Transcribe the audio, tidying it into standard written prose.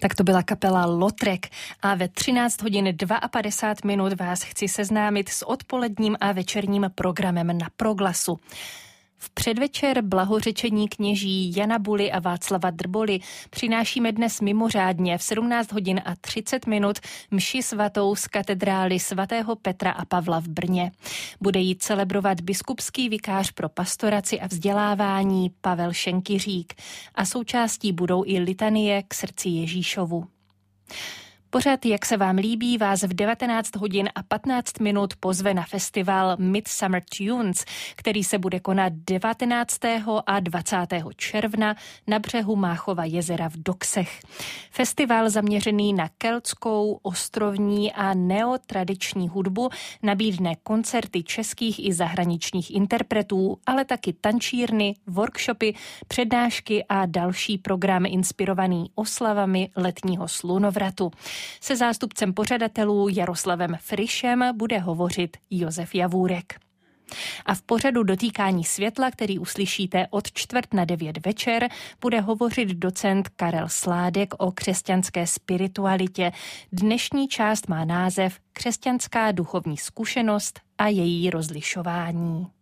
Tak to byla kapela Lotrek a ve 13 hodin 52 minut vás chci seznámit s odpoledním a večerním programem na Proglasu. V předvečer blahořečení kněží Jana Buly a Václava Drboly přinášíme dnes mimořádně v 17 hodin a 30 minut mši svatou z katedrály svatého Petra a Pavla v Brně. Bude ji celebrovat biskupský vikář pro pastoraci a vzdělávání Pavel Šenkyřík a součástí budou i litanie k srdci Ježíšovu. Pořad, jak se vám líbí, vás v 19 hodin a 15 minut pozve na festival Midsummer Tunes, který se bude konat 19. a 20. června na břehu Máchova jezera v Doksech. Festival zaměřený na keltskou, ostrovní a neotradiční hudbu nabídne koncerty českých i zahraničních interpretů, ale taky tančírny, workshopy, přednášky a další program inspirovaný oslavami letního slunovratu. Se zástupcem pořadatelů Jaroslavem Frišem bude hovořit Josef Javůrek. A v pořadu Dotýkání světla, který uslyšíte od 8:45 večer, bude hovořit docent Karel Sládek o křesťanské spiritualitě. Dnešní část má název Křesťanská duchovní zkušenost a její rozlišování.